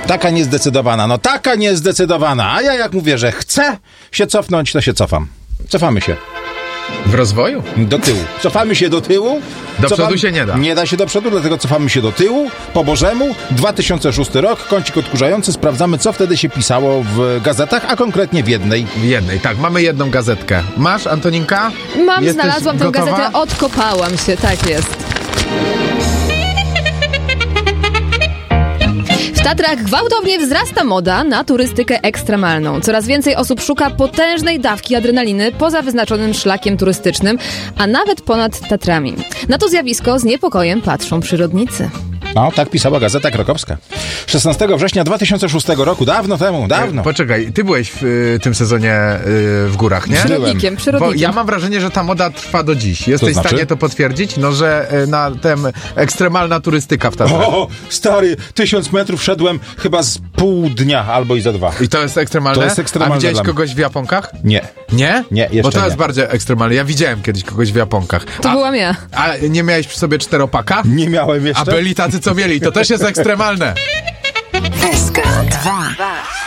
Taka niezdecydowana, no taka niezdecydowana. A ja jak mówię, że chcę się cofnąć, to się cofam. Cofamy się. W rozwoju? Do tyłu. Cofamy się do tyłu. Do przodu się nie da. Nie da się do przodu, dlatego cofamy się do tyłu, po Bożemu. 2006 rok, kącik odkurzający. Sprawdzamy, co wtedy się pisało w gazetach, a konkretnie w jednej. W jednej, tak. Mamy jedną gazetkę. Masz, Antoninka? Mam, znalazłam tę gazetę, odkopałam się, tak jest. W Tatrach gwałtownie wzrasta moda na turystykę ekstremalną. Coraz więcej osób szuka potężnej dawki adrenaliny poza wyznaczonym szlakiem turystycznym, a nawet ponad Tatrami. Na to zjawisko z niepokojem patrzą przyrodnicy. No, tak pisała Gazeta Krakowska. 16 września 2006 roku, dawno temu. Poczekaj, ty byłeś w tym sezonie w górach, nie? Przyrodnikiem. Bo ja mam wrażenie, że ta moda trwa do dziś. Jesteś w stanie to potwierdzić? No, że na tem ekstremalna turystyka w Tatrach. O, stary, 1000 metrów szedłem chyba z pół dnia albo i za 2. I to jest ekstremalne? To jest ekstremalne. A widziałeś kogoś w japonkach? Nie. Nie? Nie, jeszcze Bo to nie. jest bardziej ekstremalne. Ja widziałem kiedyś kogoś w japonkach. To byłam ja. A nie miałeś przy sobie 4-paka? Nie miałem jeszcze. A byli tacy, co mieli. To też jest ekstremalne. SK 2.